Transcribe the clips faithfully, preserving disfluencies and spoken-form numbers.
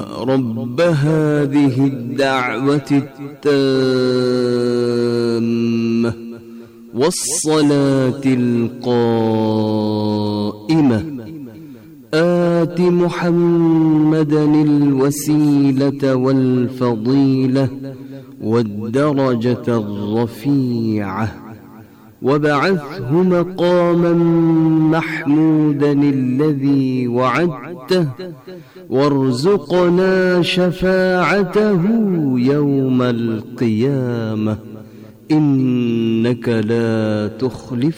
رب هذه الدعوة التامة والصلاة القائمة آت محمدا الوسيلة والفضيلة والدرجة الرفيعة وابعثه مقاما محمودا الذي وعدته وارزقنا شفاعته يوم القيامة إنك لا تخلف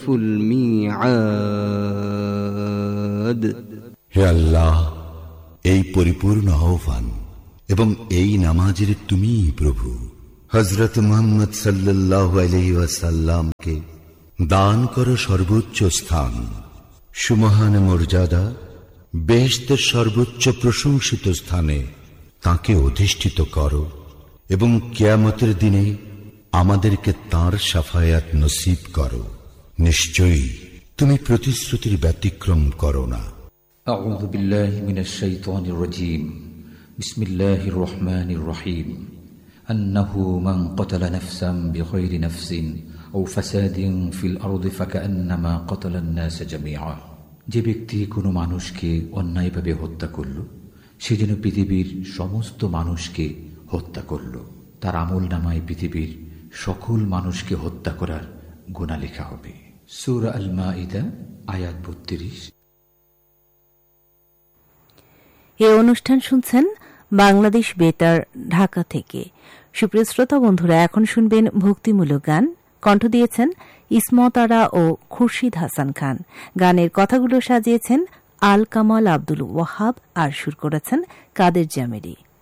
الميعاد. হে আল্লাহ, এই পরিপূর্ণ আহ্বান এবং এই নামাজের তুমিই প্রভু। হযরত মুহাম্মদ সাল্লাল্লাহু আলাইহি ওয়াসাল্লামকে দান করো সর্বোচ্চ স্থান, সুমহান মর্যাদা, বেহেশতের সর্বোচ্চ প্রশংসিত স্থানে তাকে অধিষ্ঠিত করো এবং কিয়ামতের দিনে আমাদেরকে তাঁর শাফায়াত নসিব করো। নিশ্চয়ই তুমি প্রতিশ্রুতির ব্যতিক্রম করো না। আউযু বিল্লাহি মিনাশ শাইতানির রাজীম। বিসমিল্লাহির রহমানির রহিম। আন্নাহু মান ক্বাতালা নাফসান বিগাইরি নাফসিন আও ফাসাদিন ফিল আরদি ফাকান্নামা ক্বাতালান নাস জামিআ। যে ব্যক্তি কোনো মানুষকে অন্যায়ভাবে হত্যা করল, সে যেন পৃথিবীর সমস্ত মানুষকে হত্যা করল। তার আমলনামায় পৃথিবীর সকল মানুষকে হত্যা করার গুনাহ লেখা হবে। সূরা আল মাইদা আয়াত বত্রিশ। এই অনুষ্ঠান শুনছেন বাংলাদেশ বেতার ঢাকা থেকে। সুপ্রিয় শ্রোতা বন্ধুরা, এখন শুনবেন ভক্তিমূলক গান। কণ্ঠ দিয়েছেন ইসমত আরা ও খুরশিদ হাসান খান। গানের কথাগুলো সাজিয়েছেন আল কামাল আব্দুল ওয়াহাব আর সুর করেছেন কাদের জামেরি।